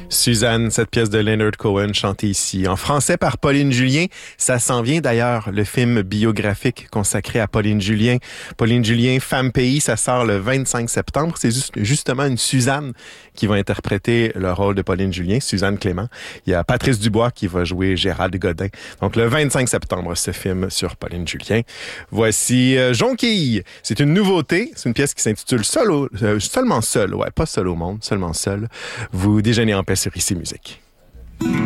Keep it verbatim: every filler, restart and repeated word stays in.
Suzanne, cette pièce de Leonard Cohen chantée ici en français par Pauline Julien. Ça s'en vient d'ailleurs, le film biographique consacré à Pauline Julien. Pauline Julien, Femme Pays, ça sort le vingt-cinq septembre. C'est juste, justement une Suzanne qui va interpréter le rôle de Pauline Julien, Suzanne Clément. Il y a Patrice Dubois qui va jouer Gérald Godin. Donc le vingt-cinq septembre, ce film sur Pauline Julien. Voici euh, Jonquille. C'est une nouveauté. C'est une pièce qui s'intitule Solo, euh, seulement seul. Ouais, pas seul au monde, seulement seul. Vous déjeunez en paix sur Ici Musique.